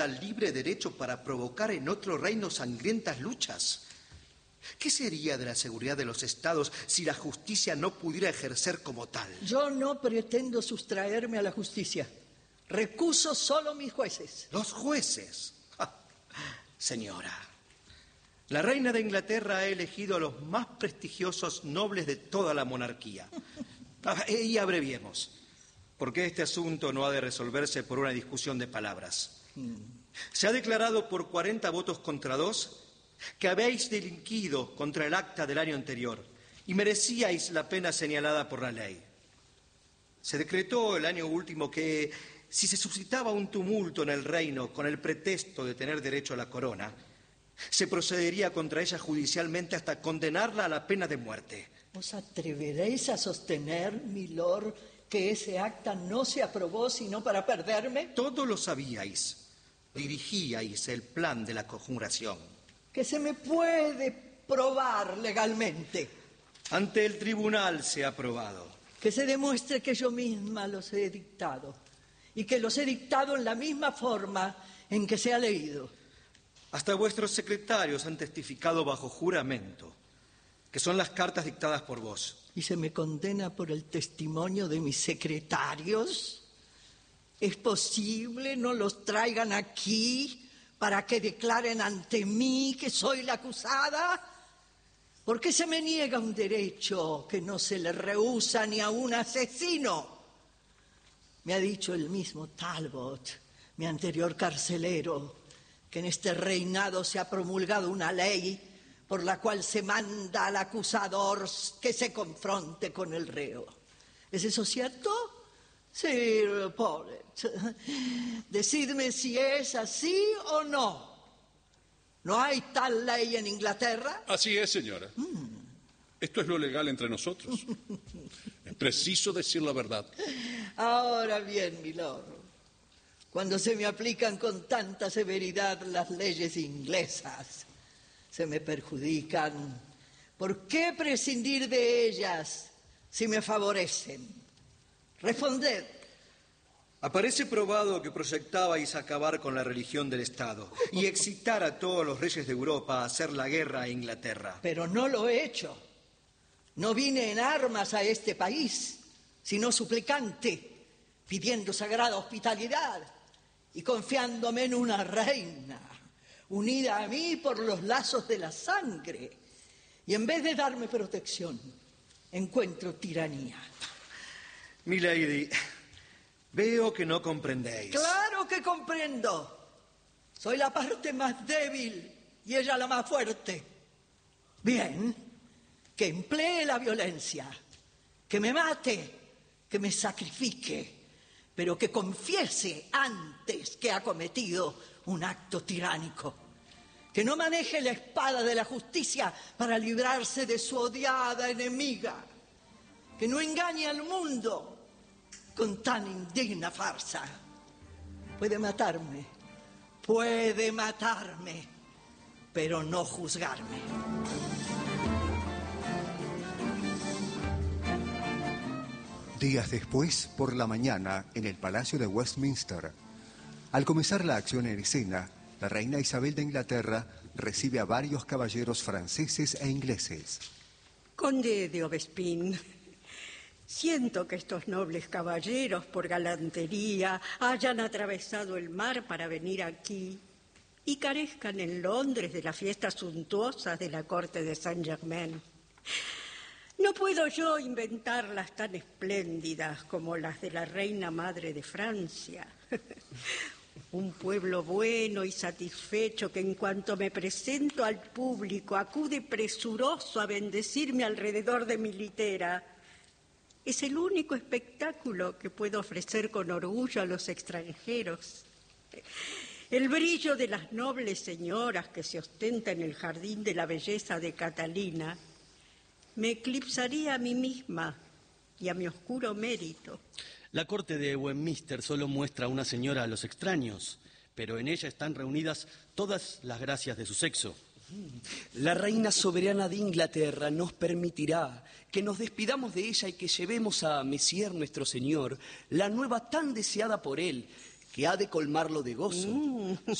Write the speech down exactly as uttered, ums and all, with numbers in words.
libre derecho para provocar en otro reino sangrientas luchas. ¿Qué sería de la seguridad de los estados si la justicia no pudiera ejercer como tal? Yo no pretendo sustraerme a la justicia. Recuso solo mis jueces. ¿Los jueces? Ja, señora, la reina de Inglaterra ha elegido a los más prestigiosos nobles de toda la monarquía. Y abreviemos, porque este asunto no ha de resolverse por una discusión de palabras. Hmm. Se ha declarado por cuarenta votos contra dos que habéis delinquido contra el acta del año anterior y merecíais la pena señalada por la ley. Se decretó el año último que, si se suscitaba un tumulto en el reino con el pretexto de tener derecho a la corona, se procedería contra ella judicialmente hasta condenarla a la pena de muerte. ¿Os atreveréis a sostener, milord, que ese acta no se aprobó sino para perderme? Todo lo sabíais. Dirigíais el plan de la conjuración. Que se me puede probar legalmente. Ante el tribunal se ha probado. Que se demuestre que yo misma los he dictado y que los he dictado en la misma forma en que se ha leído. Hasta vuestros secretarios han testificado bajo juramento que son las cartas dictadas por vos. ¿Y se me condena por el testimonio de mis secretarios? ¿Es posible no los traigan aquí para que declaren ante mí que soy la acusada? ¿Por qué se me niega un derecho que no se le rehúsa ni a un asesino? Me ha dicho el mismo Talbot, mi anterior carcelero, que en este reinado se ha promulgado una ley por la cual se manda al acusador que se confronte con el reo. ¿Es eso cierto? Sir Paulet, decidme si es así o no. ¿No hay tal ley en Inglaterra? Así es, señora. Mm. Esto es lo legal entre nosotros. Es preciso decir la verdad. Ahora bien, milord, cuando se me aplican con tanta severidad las leyes inglesas, se me perjudican. ¿Por qué prescindir de ellas si me favorecen? Responded. Aparece probado que proyectabais acabar con la religión del Estado y excitar a todos los reyes de Europa a hacer la guerra a Inglaterra. Pero no lo he hecho. No vine en armas a este país, sino suplicante, pidiendo sagrada hospitalidad y confiándome en una reina, unida a mí por los lazos de la sangre. Y en vez de darme protección, encuentro tiranía. Milady, veo que no comprendéis. ¡Claro que comprendo! Soy la parte más débil y ella la más fuerte. Bien, que emplee la violencia, que me mate, que me sacrifique, pero que confiese antes que ha cometido un acto tiránico. Que no maneje la espada de la justicia para librarse de su odiada enemiga. Que no engañe al mundo con tan indigna farsa. Puede matarme, puede matarme, pero no juzgarme. Días después, por la mañana, en el Palacio de Westminster, al comenzar la acción en escena, la reina Isabel de Inglaterra recibe a varios caballeros franceses e ingleses. Conde de Aubespine, siento que estos nobles caballeros, por galantería, hayan atravesado el mar para venir aquí y carezcan en Londres de las fiestas suntuosas de la corte de Saint-Germain. No puedo yo inventarlas tan espléndidas como las de la reina madre de Francia. Un pueblo bueno y satisfecho que en cuanto me presento al público acude presuroso a bendecirme alrededor de mi litera. Es el único espectáculo que puedo ofrecer con orgullo a los extranjeros. El brillo de las nobles señoras que se ostenta en el jardín de la belleza de Catalina me eclipsaría a mí misma y a mi oscuro mérito. La corte de Westminster solo muestra a una señora a los extraños, pero en ella están reunidas todas las gracias de su sexo. La reina soberana de Inglaterra nos permitirá que nos despidamos de ella y que llevemos a Messier nuestro señor la nueva tan deseada por él, que ha de colmarlo de gozo.